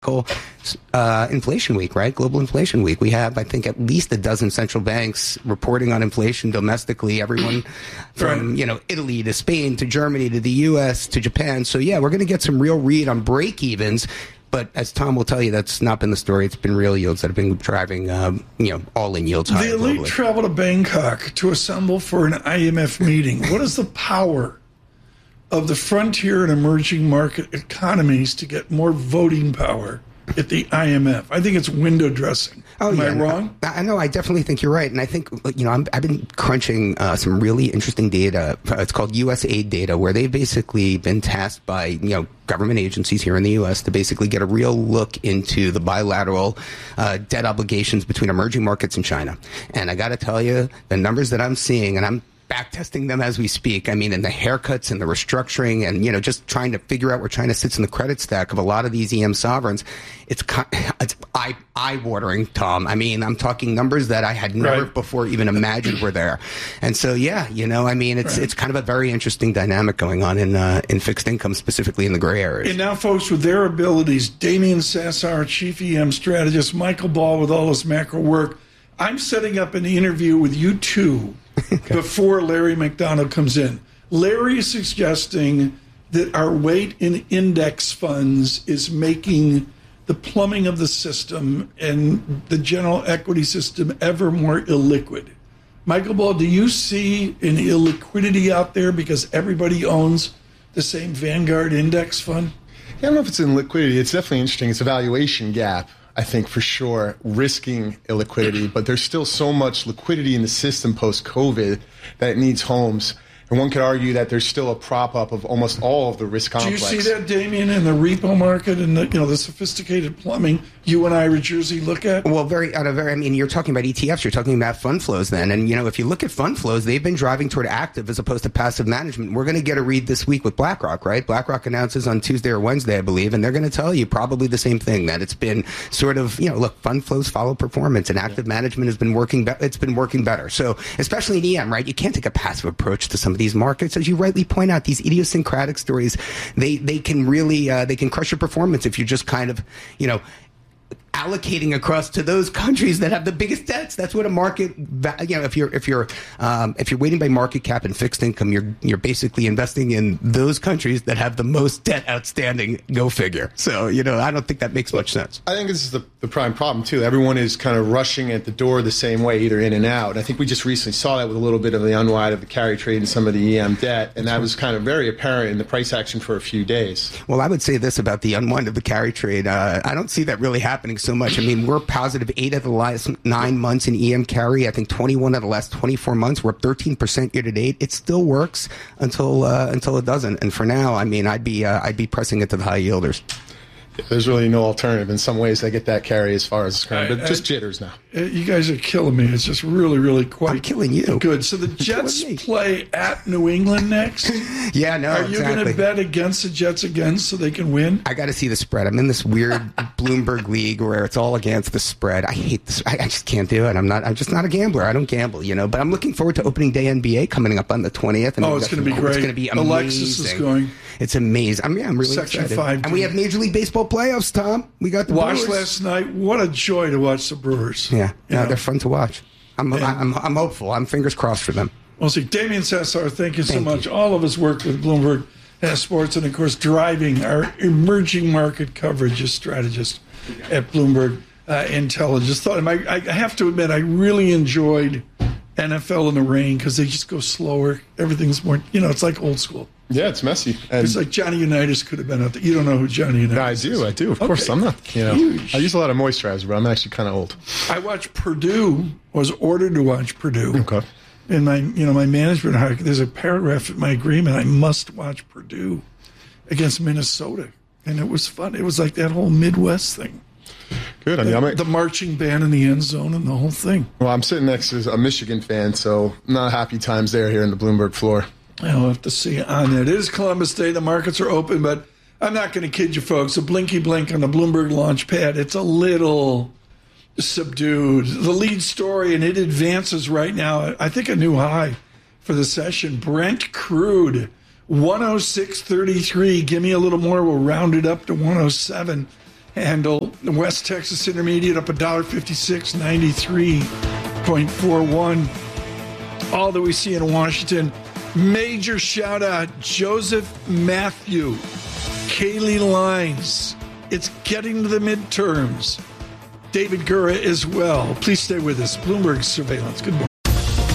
inflation week, right? Global inflation week. We have, I think, at least a dozen central banks reporting on inflation domestically. Everyone from, Italy to Spain to Germany to the U.S. to Japan. So, yeah, we're going to get some real read on break evens. But as Tom will tell you, that's not been the story. It's been real yields that have been driving, all-in yields higher. The elite travel to Bangkok to assemble for an IMF meeting. What is the power of the frontier and emerging market economies to get more voting power at the IMF? I think it's window dressing. Am I wrong? I know. I definitely think you're right. And I think, I've been crunching some really interesting data. It's called USAID data, where they've basically been tasked by, government agencies here in the U.S. to basically get a real look into the bilateral debt obligations between emerging markets and China. And I got to tell you, the numbers that I'm seeing, and I'm backtesting them as we speak. I mean, and the haircuts and the restructuring and, just trying to figure out where China sits in the credit stack of a lot of these EM sovereigns. It's eye-watering, Tom. I mean, I'm talking numbers that I had never before even imagined were there. And so, it's kind of a very interesting dynamic going on in fixed income, specifically in the gray areas. And now, folks, with their abilities, Damian Sassower, Chief EM Strategist, Michael Ball with all his macro work, I'm setting up an interview with you two before Larry McDonald comes in. Larry is suggesting that our weight in index funds is making the plumbing of the system and the general equity system ever more illiquid. Michael Ball, do you see an illiquidity out there because everybody owns the same Vanguard index fund? Yeah, I don't know if it's in liquidity. It's definitely interesting. It's a valuation gap, I think, for sure, risking illiquidity. But there's still so much liquidity in the system post-COVID that it needs homes. And one could argue that there's still a prop up of almost all of the risk complex. Do you see that, Damien, in the repo market and the sophisticated plumbing you and Ira Jersey look at? Well, you're talking about ETFs, you're talking about fund flows then. And, if you look at fund flows, they've been driving toward active as opposed to passive management. We're going to get a read this week with BlackRock, right? BlackRock announces on Tuesday or Wednesday, I believe, and they're going to tell you probably the same thing, that it's been sort of, look, fund flows follow performance, and active management has been working, it's been working better. So, especially in EM, right? You can't take a passive approach to some of these markets. As you rightly point out, these idiosyncratic stories, they can really, they can crush your performance if you're just kind of, allocating across to those countries that have the biggest debts. That's what a market, if you're weighting by market cap and fixed income, you're basically investing in those countries that have the most debt outstanding. Go figure. So, I don't think that makes much sense. I think this is the prime problem too. Everyone is kind of rushing at the door the same way, either in and out. And I think we just recently saw that with a little bit of the unwind of the carry trade and some of the EM debt, and that was kind of very apparent in the price action for a few days. Well, I would say this about the unwind of the carry trade. I don't see that really happening so much. I mean, we're positive 8 of the last 9 months in EM carry. I think 21 of the last 24 months. We're up 13% year to date. It still works until it doesn't. And for now, I mean, I'd be pressing it to the high yielders. There's really no alternative. In some ways, they get that carry as far as it's concerned, but just jitters now. You guys are killing me. It's just really, really quite I'm killing you. Good. So the Jets play at New England next? Yeah, no, Are you going to bet against the Jets again so they can win? I got to see the spread. I'm in this weird Bloomberg league where it's all against the spread. I hate this. I just can't do it. I'm just not a gambler. I don't gamble, but I'm looking forward to opening day NBA coming up on the 20th. And it's going to be great. It's going to be amazing. Alexis is going. It's amazing. I'm really Section excited. 5. And we have Major League Baseball playoffs, Tom. We got the Watched Brewers last night. What a joy to watch the Brewers. Yeah, they're fun to watch. I'm hopeful. I'm fingers crossed for them. Well, see, Damian Sassower, thank you so much. All of us work with Bloomberg Sports, and of course, driving our emerging market coverage as strategist at Bloomberg Intelligence. I have to admit, I really enjoyed NFL in the rain because they just go slower. Everything's more, it's like old school. Yeah, it's messy. And it's like Johnny Unitas could have been out there. You don't know who Johnny Unitas is. I do. Of course, I'm not. Huge. I use a lot of moisturizer, but I'm actually kind of old. I watched Purdue. Was ordered to watch Purdue. Okay. In my management hierarchy, there's a paragraph in my agreement. I must watch Purdue against Minnesota, and it was fun. It was like that whole Midwest thing. Good. The marching band in the end zone and the whole thing. Well, I'm sitting next to a Michigan fan, so not happy times there here in the Bloomberg floor. I'll have to see on that. It is Columbus Day. The markets are open, but I'm not going to kid you, folks. A blinky blink on the Bloomberg launch pad. It's a little subdued. The lead story, and it advances right now. I think a new high for the session. Brent crude, 106.33. Give me a little more. We'll round it up to 107. handle. The West Texas Intermediate up $1.56, 93.41. All that we see in Washington. Major shout out, Joseph Matthew, Kaylee Lines. It's getting to the midterms. David Gura as well. Please stay with us. Bloomberg Surveillance. Good morning.